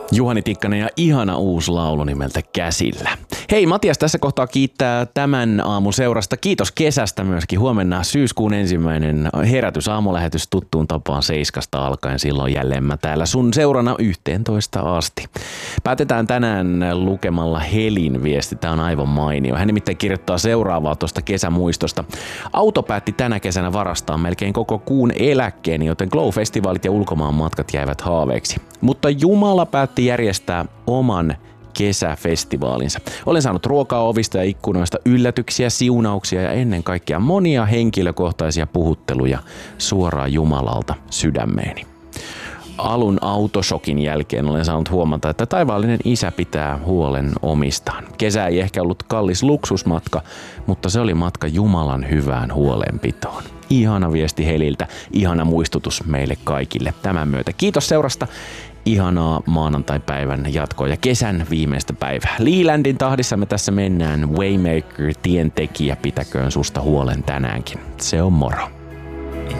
Juhani Tikkanen ja ihana uusi laulu nimeltä Käsillä. Hei, Matias tässä kohtaa kiittää tämän aamun seurasta. Kiitos kesästä myöskin. Huomenna syyskuun 1. herätysaamulähetys tuttuun tapaan 7 alkaen. Silloin jälleen mä täällä sun seurana 11 asti. Päätetään tänään lukemalla Helin viesti. Tää on aivan mainio. Hän nimittäin kirjoittaa seuraavaa tuosta kesämuistosta. Auto päätti tänä kesänä varastaa melkein koko kuun eläkkeeni, joten Glow-festivaalit ja ulkomaan matkat jäivät haaveeksi. Mutta Jumala päätti järjestää oman kesäfestivaalinsa. Olen saanut ruokaa ovista ja ikkunoista, yllätyksiä, siunauksia ja ennen kaikkea monia henkilökohtaisia puhutteluja suoraan Jumalalta sydämeeni. Alun autoshokin jälkeen olen saanut huomata, että taivaallinen isä pitää huolen omistaan. Kesä ei ehkä ollut kallis luksusmatka, mutta se oli matka Jumalan hyvään huolenpitoon. Ihana viesti Heliltä, ihana muistutus meille kaikille tämän myötä. Kiitos seurasta. Ihanaa maanantaipäivän jatkoa ja kesän viimeistä päivää. Leelandin tahdissa me tässä mennään. Waymaker, tientekijä, pitäköön susta huolen tänäänkin. Se on moro.